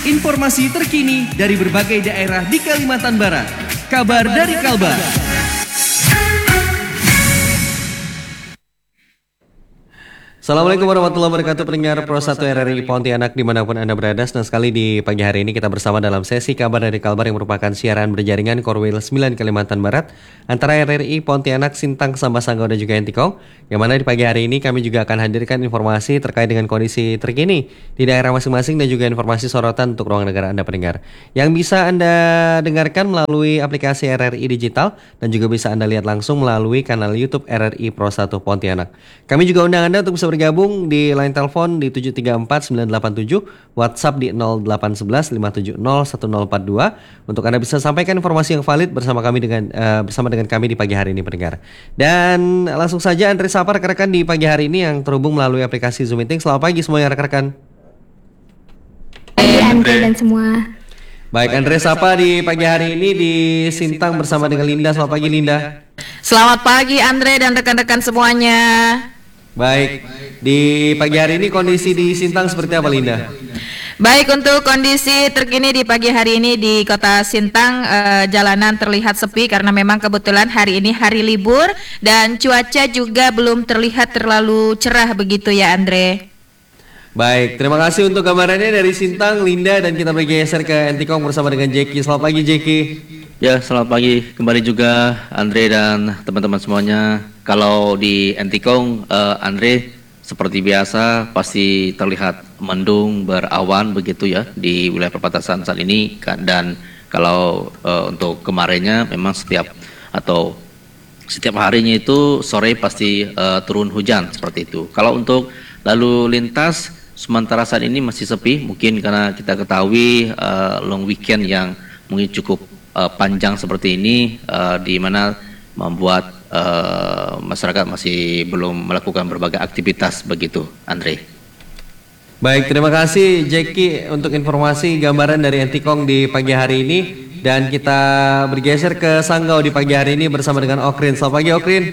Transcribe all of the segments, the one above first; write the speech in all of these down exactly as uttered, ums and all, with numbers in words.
Informasi terkini dari berbagai daerah di Kalimantan Barat. Kabar dari Kalbar. Assalamualaikum warahmatullahi wabarakatuh, pendengar Pro satu R R I Pontianak dimanapun Anda berada. Senang sekali di pagi hari ini kita bersama dalam sesi Kabar dari Kalbar yang merupakan siaran berjaringan Korwil sembilan Kalimantan Barat antara R R I Pontianak, Sintang, Sambas, Sanggau dan juga Entikong. Yang mana di pagi hari ini kami juga akan hadirkan informasi terkait dengan kondisi terkini di daerah masing-masing dan juga informasi sorotan untuk ruang negara Anda pendengar. Yang bisa Anda dengarkan melalui aplikasi R R I Digital dan juga bisa Anda lihat langsung melalui kanal YouTube R R I Pro satu Pontianak. Kami juga undang Anda untuk bisa bergabung di line telepon di tujuh tiga empat sembilan delapan tujuh, WhatsApp di nol delapan satu satu lima tujuh nol satu nol empat dua untuk Anda bisa sampaikan informasi yang valid bersama kami dengan uh, bersama dengan kami di pagi hari ini pendengar. Dan langsung saja Andre sapa rekan-rekan di pagi hari ini yang terhubung melalui aplikasi Zoom Meeting. Selamat pagi semuanya rekan-rekan. Hai Andre dan semua. Baik, Andre sapa di pagi hari ini di Sintang bersama dengan Linda. Selamat pagi Linda. Selamat pagi Andre dan rekan-rekan semuanya. Baik, di pagi hari ini kondisi di Sintang seperti apa Linda? Baik, untuk kondisi terkini di pagi hari ini di kota Sintang, eh, jalanan terlihat sepi karena memang kebetulan hari ini hari libur dan cuaca juga belum terlihat terlalu cerah begitu ya Andre. Baik, terima kasih untuk gambarannya dari Sintang, Linda, dan kita bergeser ke Entikong bersama dengan Jeki. Selamat pagi Jeki. Ya, selamat pagi kembali juga Andre dan teman-teman semuanya. Kalau di Entikong, uh, Andre seperti biasa pasti terlihat mendung berawan begitu ya di wilayah perbatasan saat ini. Dan kalau uh, untuk kemarinnya memang setiap atau setiap harinya itu sore pasti uh, turun hujan seperti itu. Kalau untuk lalu lintas sementara saat ini masih sepi, mungkin karena kita ketahui uh, long weekend yang mungkin cukup uh, panjang seperti ini, uh, di mana membuat Uh, masyarakat masih belum melakukan berbagai aktivitas begitu, Andre. Baik, terima kasih Jeki untuk informasi gambaran dari Entikong di pagi hari ini. Dan kita bergeser ke Sanggau di pagi hari ini bersama dengan Okrin. Selamat pagi Okrin.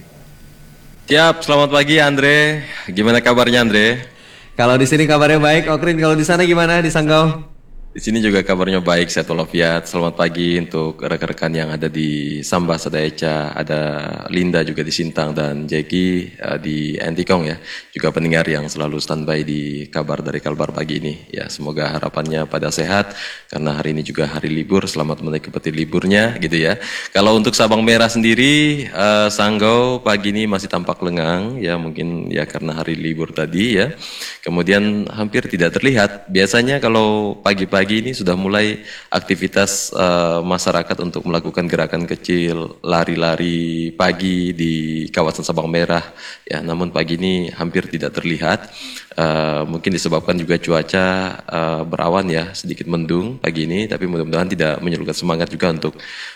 Siap, selamat pagi Andre. Gimana kabarnya Andre? Kalau di sini kabarnya baik, Okrin. Kalau di sana gimana di Sanggau? Di sini juga kabarnya baik, sehat walafiat. Selamat pagi untuk rekan-rekan yang ada di Sambas, ada Eca, ada Linda juga di Sintang, dan Jeki uh, di Entikong ya. Juga pendengar yang selalu standby di kabar dari Kalbar pagi ini. Ya, semoga harapannya pada sehat karena hari ini juga hari libur. Selamat menikmati liburnya gitu ya. Kalau untuk Sabang Merah sendiri, uh, Sanggau pagi ini masih tampak lengang ya, mungkin ya karena hari libur tadi ya. Kemudian hampir tidak terlihat. Biasanya kalau pagi-pagi pagi ini sudah mulai aktivitas uh, masyarakat untuk melakukan gerakan kecil, lari-lari pagi di kawasan Sabang Merah. Ya, namun pagi ini hampir tidak terlihat. Uh, mungkin disebabkan juga cuaca uh, berawan ya, sedikit mendung pagi ini. Tapi mudah-mudahan tidak menyurutkan semangat juga untuk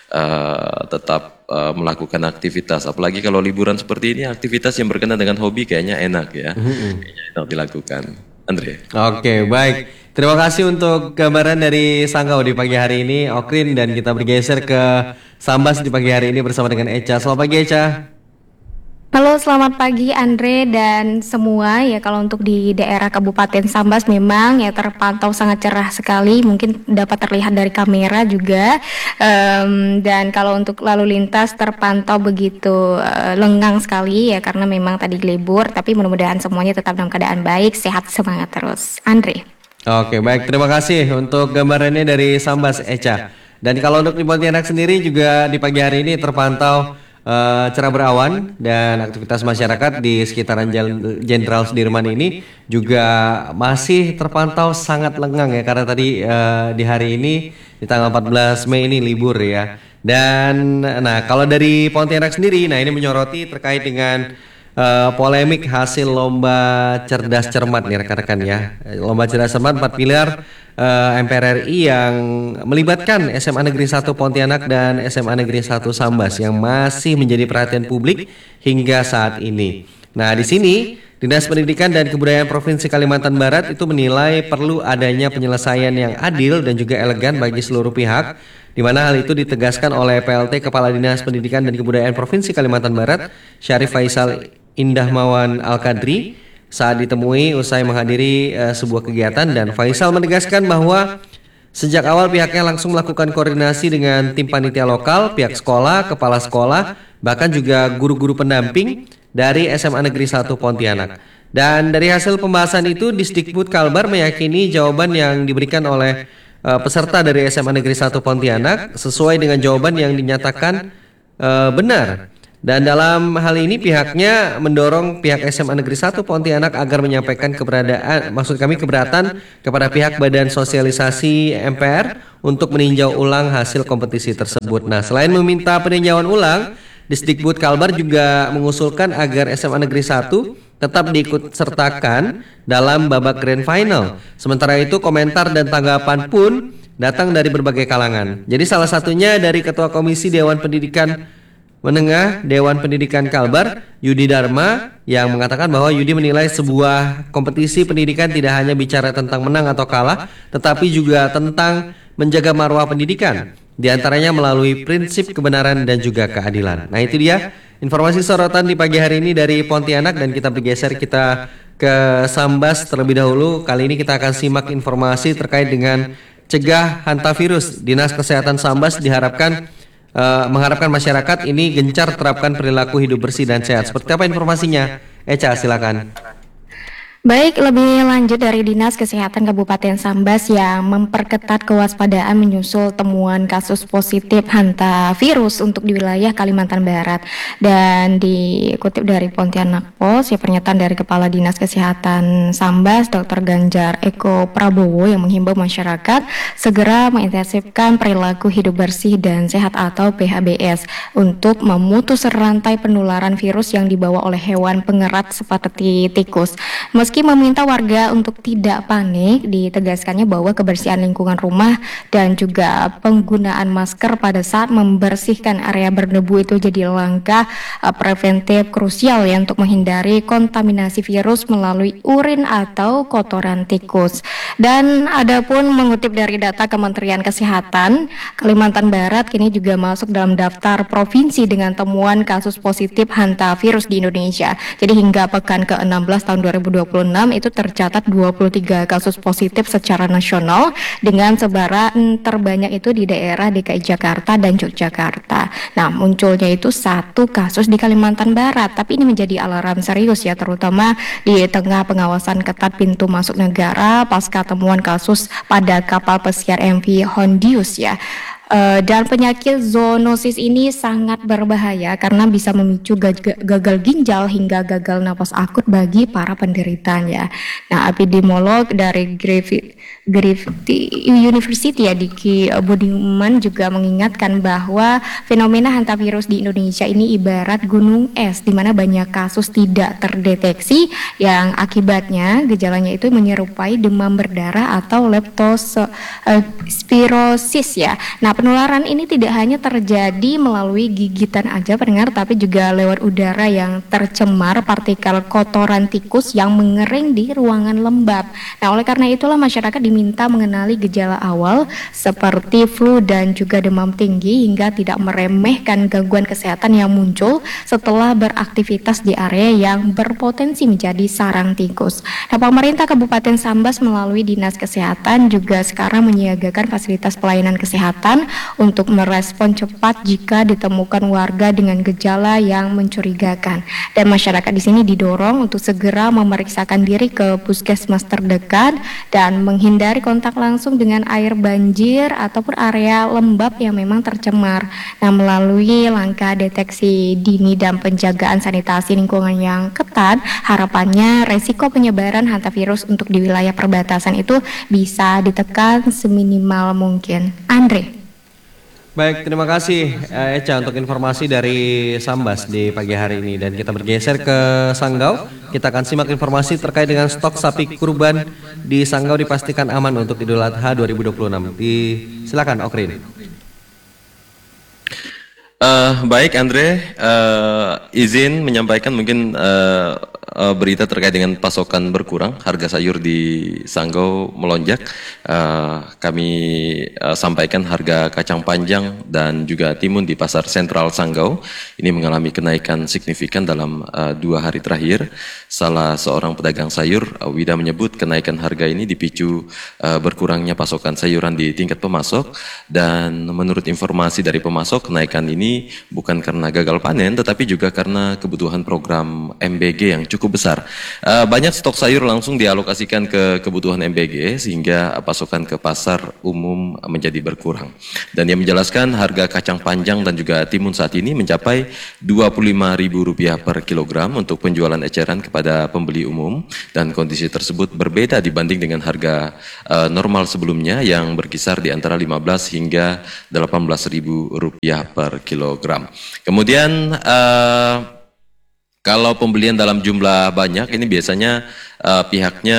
uh, tetap uh, melakukan aktivitas. Apalagi kalau liburan seperti ini, aktivitas yang berkenaan dengan hobi kayaknya enak ya, mm-hmm. kayaknya enak dilakukan. Andre. Oke, okay, baik. Terima kasih untuk gambaran dari Sanggau di pagi hari ini, Okrin, dan kita bergeser ke Sambas di pagi hari ini bersama dengan Eca. Selamat pagi Eca. Halo, selamat pagi Andre dan semua. Ya, kalau untuk di daerah Kabupaten Sambas memang ya terpantau sangat cerah sekali, mungkin dapat terlihat dari kamera juga. Um, dan kalau untuk lalu lintas terpantau begitu uh, lengang sekali ya karena memang tadi libur, tapi mudah-mudahan semuanya tetap dalam keadaan baik, sehat, semangat terus. Andre. Oke, baik, terima kasih untuk gambarannya dari Sambas Eca. Dan kalau untuk di Pontianak sendiri juga di pagi hari ini terpantau Uh, cerah berawan dan aktivitas masyarakat di sekitaran Jalan Jenderal Sudirman ini juga masih terpantau sangat lengang ya karena tadi uh, di hari ini di tanggal empat belas Mei ini libur ya. Dan nah kalau dari Pontianak sendiri, nah ini menyoroti terkait dengan uh, polemik hasil lomba cerdas cermat nih rekan-rekan ya. Lomba cerdas cermat empat pilar Uh, M P R R I yang melibatkan S M A Negeri satu Pontianak dan S M A Negeri satu Sambas yang masih menjadi perhatian publik hingga saat ini. Nah, di sini Dinas Pendidikan dan Kebudayaan Provinsi Kalimantan Barat itu menilai perlu adanya penyelesaian yang adil dan juga elegan bagi seluruh pihak, di mana hal itu ditegaskan oleh P L T Kepala Dinas Pendidikan dan Kebudayaan Provinsi Kalimantan Barat, Syarif Faisal Indahmawan Al-Kadri, saat ditemui usai menghadiri uh, sebuah kegiatan, dan Faisal menegaskan bahwa sejak awal pihaknya langsung melakukan koordinasi dengan tim panitia lokal, pihak sekolah, kepala sekolah, bahkan juga guru-guru pendamping dari S M A Negeri satu Pontianak. Dan dari hasil pembahasan itu, Disdikbud Kalbar meyakini jawaban yang diberikan oleh uh, peserta dari S M A Negeri satu Pontianak sesuai dengan jawaban yang dinyatakan uh, benar. Dan dalam hal ini pihaknya mendorong pihak S M A Negeri satu Pontianak agar menyampaikan keberadaan, maksud kami keberatan kepada pihak Badan Sosialisasi M P R untuk meninjau ulang hasil kompetisi tersebut. Nah, selain meminta peninjauan ulang, Disdikbud Kalbar juga mengusulkan agar S M A Negeri satu tetap diikut sertakan dalam babak grand final. Sementara itu komentar dan tanggapan pun datang dari berbagai kalangan. Jadi salah satunya dari Ketua Komisi Dewan Pendidikan Menengah Dewan Pendidikan Kalbar, Yudi Dharma, yang mengatakan bahwa Yudi menilai sebuah kompetisi pendidikan tidak hanya bicara tentang menang atau kalah, tetapi juga tentang menjaga marwah pendidikan, di antaranya melalui prinsip kebenaran dan juga keadilan. Nah, itu dia informasi sorotan di pagi hari ini dari Pontianak, dan kita bergeser kita ke Sambas terlebih dahulu. Kali ini kita akan simak informasi terkait dengan cegah hantavirus. Dinas Kesehatan Sambas diharapkan Uh, mengharapkan masyarakat ini gencar terapkan perilaku hidup bersih dan sehat. Seperti apa informasinya? Eca, silakan. Baik, lebih lanjut dari Dinas Kesehatan Kabupaten Sambas yang memperketat kewaspadaan menyusul temuan kasus positif hantavirus untuk di wilayah Kalimantan Barat. Dan dikutip dari Pontianak Post, ya, pernyataan dari Kepala Dinas Kesehatan Sambas, Dokter Ganjar Eko Prabowo, yang menghimbau masyarakat segera mengintensifkan perilaku hidup bersih dan sehat atau P H B S untuk memutus rantai penularan virus yang dibawa oleh hewan pengerat seperti tikus. Meski Meski meminta warga untuk tidak panik, ditegaskannya bahwa kebersihan lingkungan rumah dan juga penggunaan masker pada saat membersihkan area berdebu itu jadi langkah uh, preventif krusial ya untuk menghindari kontaminasi virus melalui urin atau kotoran tikus. Dan adapun mengutip dari data Kementerian Kesehatan, Kalimantan Barat kini juga masuk dalam daftar provinsi dengan temuan kasus positif hantavirus di Indonesia. Jadi hingga pekan ke enam belas tahun dua ribu dua puluh enam itu tercatat dua puluh tiga kasus positif secara nasional dengan sebaran terbanyak itu di daerah D K I Jakarta dan Yogyakarta. Nah, munculnya itu satu kasus di Kalimantan Barat, tapi ini menjadi alarm serius ya, terutama di tengah pengawasan ketat pintu masuk negara pasca temuan kasus pada kapal pesiar M V Hondius ya. Uh, dan penyakit zoonosis ini sangat berbahaya karena bisa memicu gag- gagal ginjal hingga gagal napas akut bagi para penderitanya. Nah, epidemiolog dari Griffith, Griffith University ya, Diki Budiman juga mengingatkan bahwa fenomena hantavirus di Indonesia ini ibarat gunung es di mana banyak kasus tidak terdeteksi yang akibatnya gejalanya itu menyerupai demam berdarah atau leptospirosis ya. Nah, penularan ini tidak hanya terjadi melalui gigitan aja pendengar, tapi juga lewat udara yang tercemar partikel kotoran tikus yang mengering di ruangan lembab. Nah, oleh karena itulah masyarakat diminta mengenali gejala awal seperti flu dan juga demam tinggi hingga tidak meremehkan gangguan kesehatan yang muncul setelah beraktivitas di area yang berpotensi menjadi sarang tikus. Nah, pemerintah Kabupaten Sambas melalui Dinas Kesehatan juga sekarang menyiagakan fasilitas pelayanan kesehatan untuk merespon cepat jika ditemukan warga dengan gejala yang mencurigakan. Dan masyarakat di sini didorong untuk segera memeriksakan diri ke puskesmas terdekat dan menghindari kontak langsung dengan air banjir ataupun area lembab yang memang tercemar. Nah, melalui langkah deteksi dini dan penjagaan sanitasi lingkungan yang ketat, harapannya resiko penyebaran hantavirus untuk di wilayah perbatasan itu bisa ditekan seminimal mungkin. Andre. Baik, terima kasih eh, Eca untuk informasi dari Sambas di pagi hari ini, dan kita bergeser ke Sanggau. Kita akan simak informasi terkait dengan stok sapi kurban di Sanggau dipastikan aman untuk Idul Adha dua ribu dua puluh enam. Di, silakan Okrin. Uh, baik Andre, uh, izin menyampaikan mungkin uh, uh, berita terkait dengan pasokan berkurang, harga sayur di Sanggau melonjak. Uh, kami uh, sampaikan harga kacang panjang dan juga timun di pasar sentral Sanggau ini mengalami kenaikan signifikan dalam uh, dua hari terakhir. Salah seorang pedagang sayur, uh, Wida, menyebut kenaikan harga ini dipicu uh, berkurangnya pasokan sayuran di tingkat pemasok, dan menurut informasi dari pemasok kenaikan ini bukan karena gagal panen tetapi juga karena kebutuhan program M B G yang cukup besar. Uh, banyak stok sayur langsung dialokasikan ke kebutuhan M B G sehingga pasokan ke pasar umum menjadi berkurang. Dan dia menjelaskan harga kacang panjang dan juga timun saat ini mencapai dua puluh lima ribu rupiah per kilogram untuk penjualan eceran kepada pembeli umum, dan kondisi tersebut berbeda dibanding dengan harga uh, normal sebelumnya yang berkisar di antara lima belas hingga delapan belas ribu rupiah per kilogram. Kemudian uh, kalau pembelian dalam jumlah banyak ini biasanya uh, pihaknya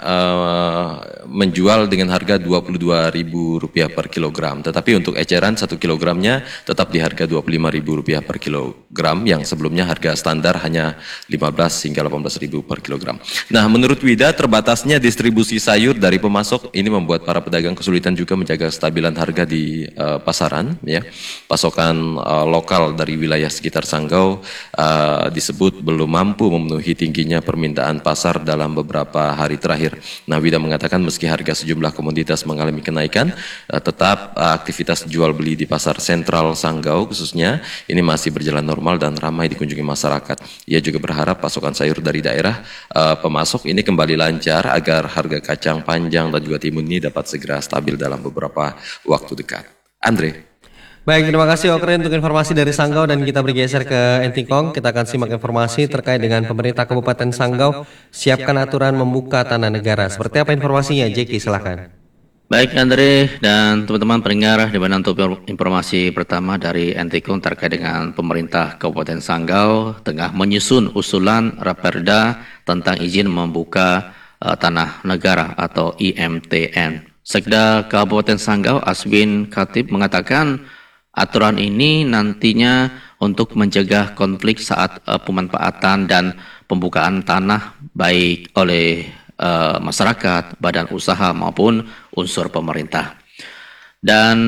uh, menjual dengan harga dua puluh dua ribu rupiah per kilogram. Tetapi untuk eceran satu kilogramnya tetap di harga dua puluh lima ribu rupiah per kilogram, yang sebelumnya harga standar hanya lima belas hingga delapan belas ribu per kilogram. Nah, menurut Wida, terbatasnya distribusi sayur dari pemasok ini membuat para pedagang kesulitan juga menjaga kestabilan harga di uh, pasaran. Ya, pasokan uh, lokal dari wilayah sekitar Sanggau uh, disebut belum mampu memenuhi tingginya permintaan pasar dalam beberapa hari terakhir. Nah, Wida mengatakan meski harga sejumlah komoditas mengalami kenaikan, uh, tetap uh, aktivitas jual beli di pasar sentral Sanggau khususnya ini masih berjalan normal dan ramai dikunjungi masyarakat. Ia juga berharap pasokan sayur dari daerah uh, pemasok ini kembali lancar agar harga kacang panjang dan juga timun ini dapat segera stabil dalam beberapa waktu dekat. Andre. Baik, terima kasih Okre untuk informasi dari Sanggau, dan kita bergeser ke Entikong. Kita akan simak informasi terkait dengan pemerintah Kabupaten Sanggau siapkan aturan membuka tanah negara. Seperti apa informasinya, Jeki, silakan. Baik Andre dan teman-teman pendengar, di mana untuk informasi pertama dari Entikong terkait dengan pemerintah Kabupaten Sanggau tengah menyusun usulan Raperda tentang izin membuka uh, tanah negara atau I M T N. Sekda Kabupaten Sanggau Aswin Khatib mengatakan aturan ini nantinya untuk mencegah konflik saat uh, pemanfaatan dan pembukaan tanah baik oleh uh, masyarakat, badan usaha maupun unsur pemerintah. Dan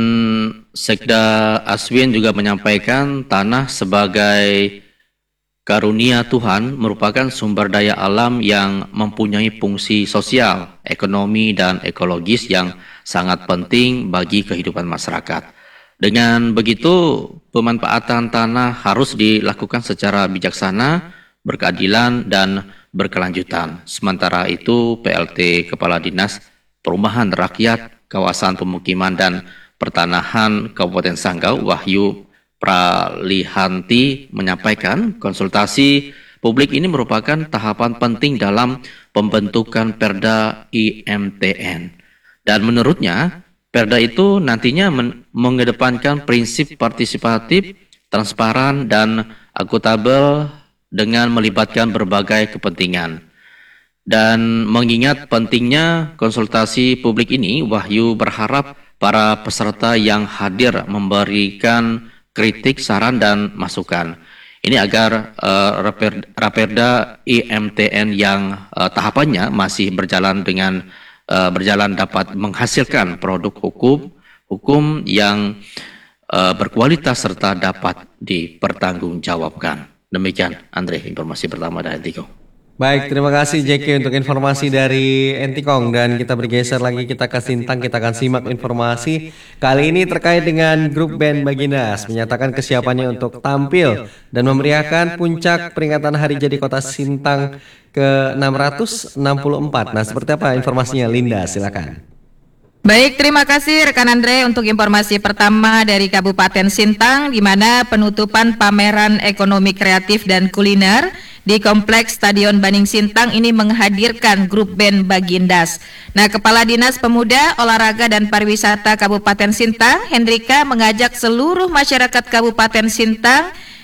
Sekda Aswin juga menyampaikan tanah sebagai karunia Tuhan merupakan sumber daya alam yang mempunyai fungsi sosial, ekonomi, dan ekologis yang sangat penting bagi kehidupan masyarakat. Dengan begitu, pemanfaatan tanah harus dilakukan secara bijaksana, berkeadilan, dan berkelanjutan. Sementara itu, P L T Kepala Dinas Perumahan Rakyat, Kawasan Pemukiman, dan Pertanahan Kabupaten Sanggau, Wahyu Pralihanti, menyampaikan konsultasi publik ini merupakan tahapan penting dalam pembentukan Perda I M T N. Dan menurutnya, Perda itu nantinya men- mengedepankan prinsip partisipatif, transparan, dan akuntabel dengan melibatkan berbagai kepentingan. Dan mengingat pentingnya konsultasi publik ini, Wahyu berharap para peserta yang hadir memberikan kritik, saran, dan masukan. Ini agar uh, Raperda, Raperda I M T N yang uh, tahapannya masih berjalan dengan Uh, berjalan dapat menghasilkan produk hukum hukum yang uh, berkualitas serta dapat dipertanggungjawabkan. Demikian Andre, informasi pertama dari Entikong. Baik, terima kasih Jeki untuk informasi dari Entikong, dan kita bergeser lagi, kita ke Sintang. Kita akan simak informasi kali ini terkait dengan grup band Bagindas menyatakan kesiapannya untuk tampil dan memeriahkan puncak peringatan Hari Jadi Kota Sintang ke enam ratus enam puluh empat. Nah, seperti apa informasinya, Linda? Silakan. Baik, terima kasih rekan Andre untuk informasi pertama dari Kabupaten Sintang, di mana penutupan pameran ekonomi kreatif dan kuliner di Kompleks Stadion Baning Sintang ini menghadirkan grup band Bagindas. Nah, Kepala Dinas Pemuda, Olahraga, dan Pariwisata Kabupaten Sintang, Hendrika, mengajak seluruh masyarakat Kabupaten Sintang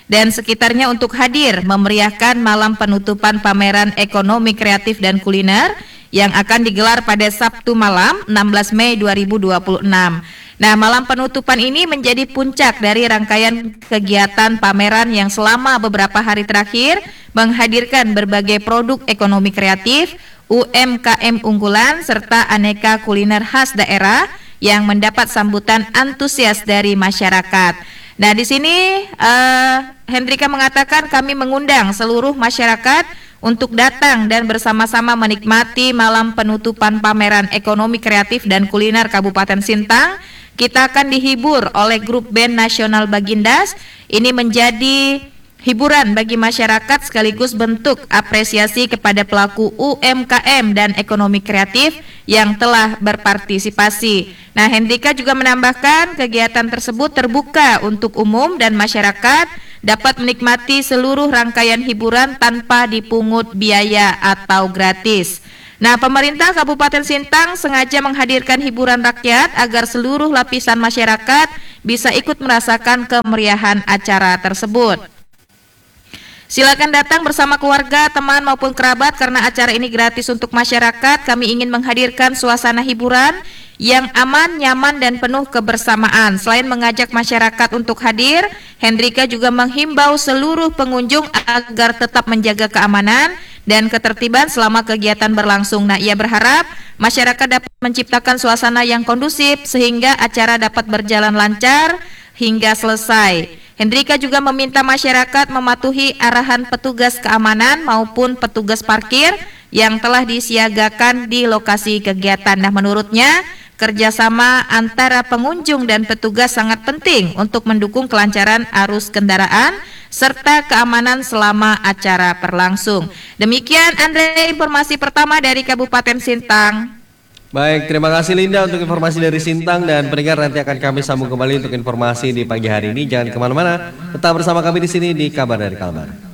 dan sekitarnya untuk hadir memeriahkan malam penutupan pameran ekonomi kreatif dan kuliner yang akan digelar pada Sabtu malam enam belas Mei dua ribu dua puluh enam. Nah, malam penutupan ini menjadi puncak dari rangkaian kegiatan pameran yang selama beberapa hari terakhir menghadirkan berbagai produk ekonomi kreatif, U M K M unggulan, serta aneka kuliner khas daerah yang mendapat sambutan antusias dari masyarakat. Nah, di sini uh, Hendrika mengatakan kami mengundang seluruh masyarakat untuk datang dan bersama-sama menikmati malam penutupan pameran ekonomi kreatif dan kuliner Kabupaten Sintang. Kita akan dihibur oleh grup band nasional Bagindas. Ini menjadi hiburan bagi masyarakat sekaligus bentuk apresiasi kepada pelaku U M K M dan ekonomi kreatif yang telah berpartisipasi. Nah, Hendrika juga menambahkan kegiatan tersebut terbuka untuk umum dan masyarakat dapat menikmati seluruh rangkaian hiburan tanpa dipungut biaya atau gratis. Nah, pemerintah Kabupaten Sintang sengaja menghadirkan hiburan rakyat agar seluruh lapisan masyarakat bisa ikut merasakan kemeriahan acara tersebut. Silakan datang bersama keluarga, teman maupun kerabat karena acara ini gratis untuk masyarakat. Kami ingin menghadirkan suasana hiburan yang aman, nyaman, dan penuh kebersamaan. Selain mengajak masyarakat untuk hadir, Hendrika juga menghimbau seluruh pengunjung agar tetap menjaga keamanan dan ketertiban selama kegiatan berlangsung. Nah, ia berharap masyarakat dapat menciptakan suasana yang kondusif sehingga acara dapat berjalan lancar hingga selesai. Hendrika juga meminta masyarakat mematuhi arahan petugas keamanan maupun petugas parkir yang telah disiagakan di lokasi kegiatan. Nah, menurutnya kerjasama antara pengunjung dan petugas sangat penting untuk mendukung kelancaran arus kendaraan serta keamanan selama acara berlangsung. Demikian Andre, informasi pertama dari Kabupaten Sintang. Baik, terima kasih Linda untuk informasi dari Sintang, dan pendengar nanti akan kami sambung kembali untuk informasi di pagi hari ini. Jangan kemana-mana, tetap bersama kami di sini di Kabar dari Kalbar.